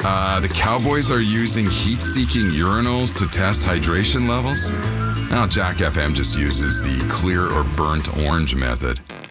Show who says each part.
Speaker 1: The Cowboys are using heat-seeking urinals to test hydration levels? Now, Jack FM just uses the clear or burnt orange method.